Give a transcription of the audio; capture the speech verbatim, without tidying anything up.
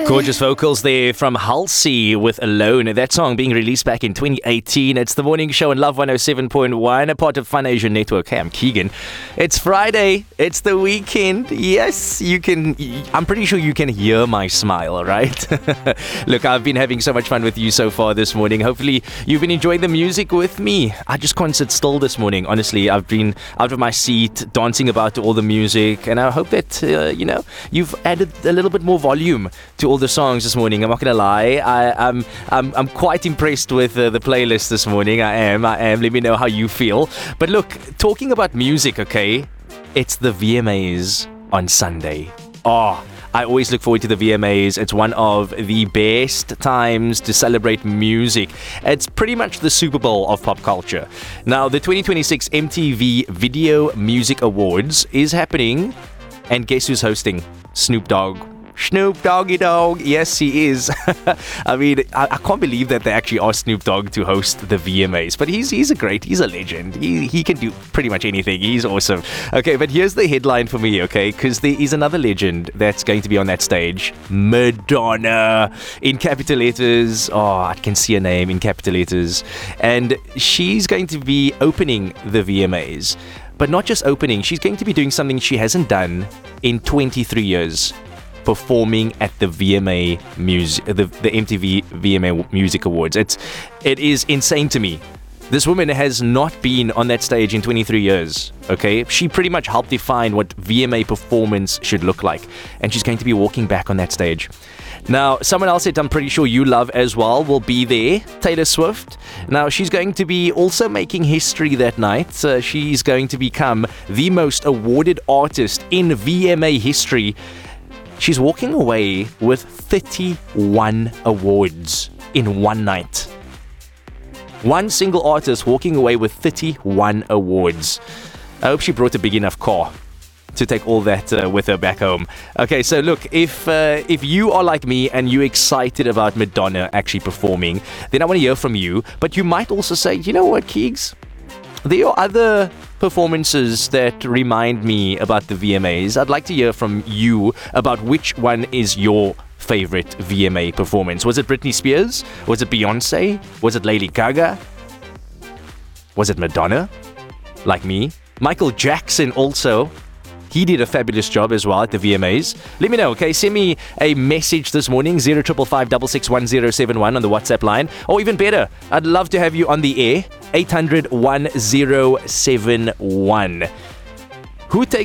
Gorgeous vocals there from Halsey with Alone. That song being released back in twenty eighteen. It's the morning show on Love one oh seven point one, a part of Fun Asia Network. Hey, I'm Keegan. It's Friday. It's the weekend. Yes, you can. I'm pretty sure you can hear my smile, right? Look, I've been having so much fun with you so far this morning. Hopefully, you've been enjoying the music with me. I just can't sit still this morning. Honestly, I've been out of my seat, dancing about to all the music, and I hope that, uh, you know, you've added a little bit more volume to all the songs this morning. I'm not gonna lie, I, I'm I'm I'm quite impressed with uh, the playlist this morning. I am, I am. Let me know how you feel. But look, talking about music, okay, it's the V M As on Sunday. Oh, I always look forward to the V M As. It's one of the best times to celebrate music. It's pretty much the Super Bowl of pop culture. Now, the twenty twenty-six M T V Video Music Awards is happening, and guess who's hosting? Snoop Dogg. Snoop Doggy Dogg. Yes, he is. I mean, I, I can't believe that they actually asked Snoop Dogg to host the V M As. But he's he's a great, he's a legend. He he can do pretty much anything. He's awesome. Okay, but here's the headline for me, okay? Because there is another legend that's going to be on that stage. Madonna. In capital letters. Oh, I can see her name in capital letters. And she's going to be opening the V M As. But not just opening, she's going to be doing something she hasn't done in twenty-three years. Performing at the V M A music, the, the M T V V M A Music Awards. It's, it is insane to me. This woman has not been on that stage in twenty-three years, okay? She pretty much helped define what V M A performance should look like. And she's going to be walking back on that stage. Now, someone else that I'm pretty sure you love as well will be there, Taylor Swift. Now, she's going to be also making history that night. Uh, she's going to become the most awarded artist in V M A history. She's walking away with thirty-one awards in one night. One single artist walking away with thirty-one awards. I hope she brought a big enough car to take all that uh, with her back home. Okay, so look, if uh, if you are like me and you're excited about Madonna actually performing, then I want to hear from you. But you might also say, you know what, Keegs? There are other performances that remind me about the V M As. I'd like to hear from you about which one is your favorite V M A performance. Was it Britney Spears? Was it Beyonce? Was it Lady Gaga? Was it Madonna? Like me? Michael Jackson also. He did a fabulous job as well at the V M As. Let me know, okay? Send me a message this morning, zero five five five six six one zero seven one on the WhatsApp line. Or even better, I'd love to have you on the air, eight hundred one zero seven one. Who takes